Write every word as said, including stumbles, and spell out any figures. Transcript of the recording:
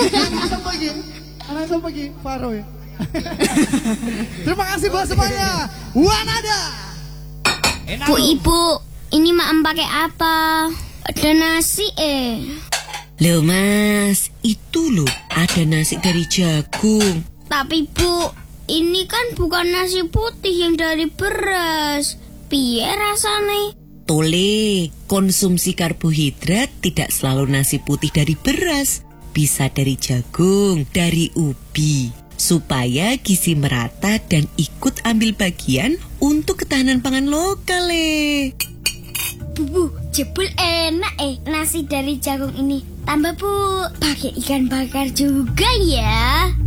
Siapa lagi? Anak siapa lagi? Faro ya. Terima kasih buat semuanya. Wanada. Bu Ibu, ini maem pakai apa? Ada nasi eh. Loh Mas, itu loh ada nasi dari jagung. Tapi Bu, ini kan bukan nasi putih yang dari beras. Piye rasane? Tole, konsumsi karbohidrat tidak selalu nasi putih dari beras. Bisa dari jagung, dari ubi. Supaya gizi merata dan ikut ambil bagian untuk ketahanan pangan lokal eh. Bu, jebul enak eh nasi dari jagung ini. Tambah Bu, pakai ikan bakar juga ya.